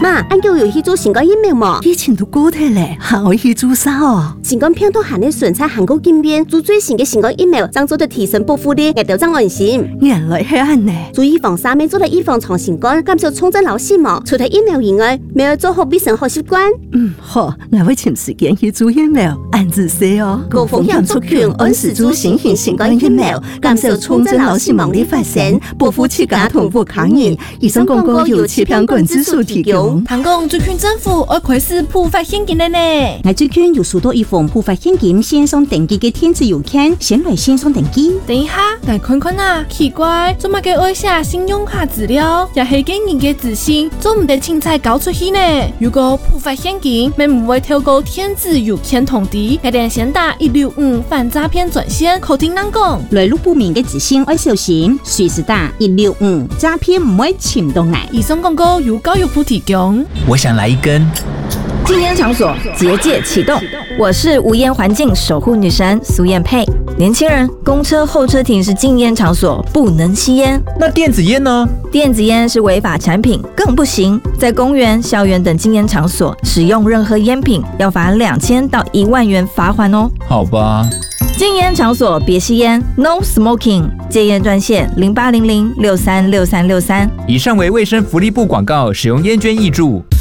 妈，俺叫有去做新冠疫苗么？ 以前都过体嘞，还可以去做啥哦？ 新冠病毒含的纯菜韩国经验，做最新的新冠疫苗，将做的提升保护力，也就将安心。 原来是安呢。 做预防3面做的预防长新冠，减少重症老死亡。除了疫苗以外，没有做好卫生好习惯。 好，我会请时间去做疫苗，按自说哦。 高风险族群按时做新型新冠疫苗，减少重症老死亡的发生，保护自家同步抗疫。以上广告由切片管指数提供。 唐讲最近政府要开始普发现金了呢。 我最近有收到一封普发现金线上登记的电子邮件，先来线上登记。 等一下，来看看啊，奇怪，做乜嘅爱写信用卡资料，也係經人嘅自信，做唔得凊彩交出去呢？如果普發現金，咪唔會透過電子郵件通知，一定先打165反詐騙專線，口聽人講。 來路不明嘅資訊要小心，隨時打165，詐騙唔會潛到嚟。 以上廣告由教育部提供。 我想來一根。 禁煙場所結界啟動，我是無煙環境守護女神蘇燕佩。年輕人，公車候車亭是禁煙場所，不能吸煙。 那電子煙呢？ 電子煙是違法產品，更不行。在公園、校園等禁煙場所使用任何煙品，要罰2000到1萬元罰款哦。 好吧。 禁煙場所別吸煙 ，No Smoking。戒煙專線0800636363。 以上為衛生福利部廣告，使用煙捐挹注。